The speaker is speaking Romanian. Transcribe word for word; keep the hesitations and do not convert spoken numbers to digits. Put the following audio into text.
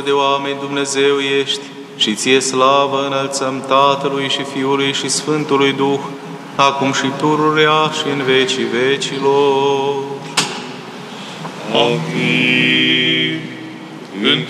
de oameni Dumnezeu ești și ție slavă înălțăm Tatălui și Fiului și Sfântului Duh, acum și pururea și în vecii vecilor. Amin.